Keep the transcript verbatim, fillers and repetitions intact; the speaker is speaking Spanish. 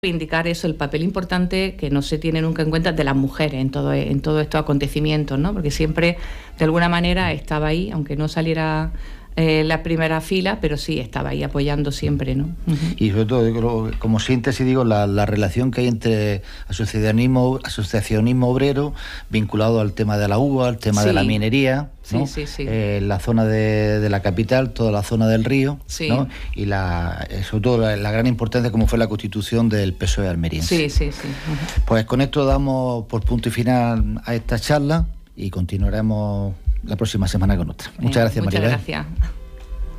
indicar eso, el papel importante que no se tiene nunca en cuenta de las mujeres en todo en todos estos acontecimientos, ¿no? Porque siempre, de alguna manera, estaba ahí, aunque no saliera en la primera fila, pero sí estaba ahí apoyando siempre, ¿no? Uh-huh. Y sobre todo, como síntesis, digo, la, la relación que hay entre asociacionismo, asociacionismo obrero vinculado al tema de la uva, al tema sí. de la minería, ¿no? Sí, sí, sí. Eh, la zona de, de la capital, toda la zona del río, sí. ¿no? Y la, sobre todo la, la gran importancia como fue la constitución del P S O E almeriense. Sí, sí, sí. Uh-huh. Pues con esto damos por punto y final a esta charla y continuaremos la próxima semana con otra. Muchas gracias, Muchas Maribel. gracias.